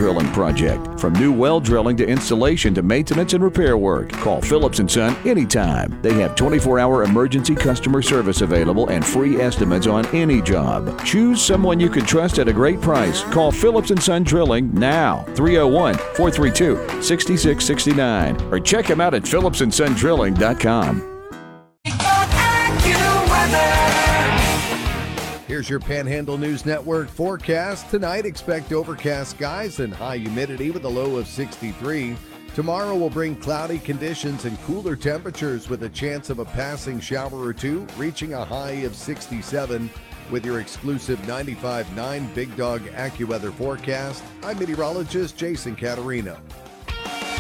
drilling project. From new well drilling to installation to maintenance and repair work, call Phillips & Son anytime. They have 24-hour emergency customer service available and free estimates on any job. Choose someone you can trust at a great price. Call Phillips & Son Drilling now, 301-432-6669, or check them out at phillipsandsondrilling.com. Here's your Panhandle News Network forecast. Tonight, expect overcast skies and high humidity with a low of 63. Tomorrow will bring cloudy conditions and cooler temperatures with a chance of a passing shower or two, reaching a high of 67. With your exclusive 95.9 Big Dog AccuWeather forecast, I'm meteorologist Jason Caterino.